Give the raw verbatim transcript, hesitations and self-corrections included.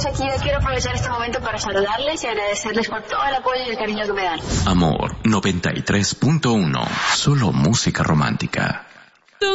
Shakira, quiero aprovechar este momento para saludarles y agradecerles por todo el apoyo y el cariño que me dan. Amor noventa y tres punto uno. Solo música romántica.